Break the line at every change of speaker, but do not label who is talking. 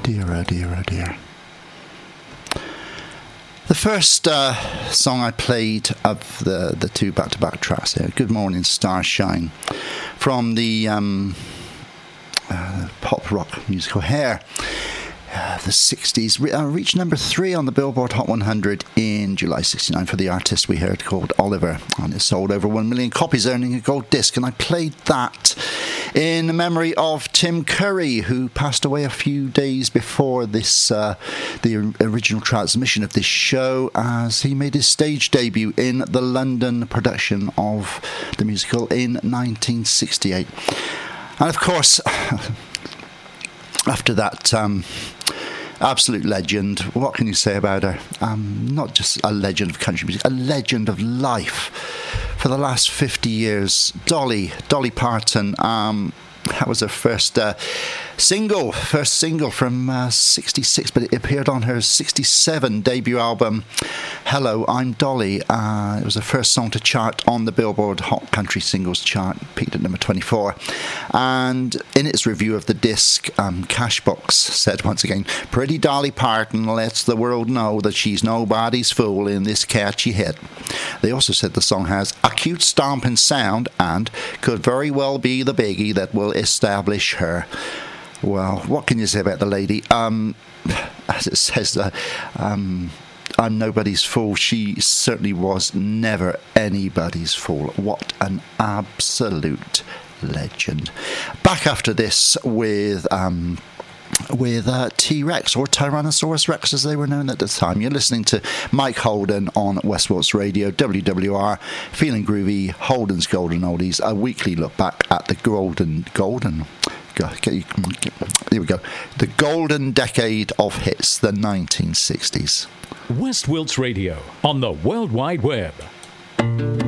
dear, oh dear, oh dear. The first song I played of the two back-to-back tracks here, Good Morning Starshine, from the pop rock musical Hair. The 60s reached number 3 on the Billboard Hot 100 in July 69 for the artist we heard called Oliver, and it sold over 1 million copies, earning a gold disc. And I played that in memory of Tim Curry, who passed away a few days before this the original transmission of this show, as he made his stage debut in the London production of the musical in 1968. And of course, after that absolute legend, what can you say about her? Not just a legend of country music, a legend of life for the last 50 years. Dolly Parton. That was her first single from 66, but it appeared on her 67 debut album, Hello, I'm Dolly. It was the first song to chart on the Billboard Hot Country Singles chart, peaked at number 24. And in its review of the disc, Cashbox said once again, "Pretty Dolly Parton lets the world know that she's nobody's fool in this catchy hit." They also said the song has a cute stomping sound and could very well be the biggie that will establish her. Well, what can you say about the lady? As it says, I'm nobody's fool. She certainly was never anybody's fool. What an absolute legend. Back after this with T-Rex, or Tyrannosaurus Rex as they were known at the time. You're listening to Mike Holden on Westport Radio, WWR, Feeling Groovy, Holden's Golden Oldies, a weekly look back at the here we go. The golden decade of hits, the 1960s.
West Wilts Radio on the World Wide Web.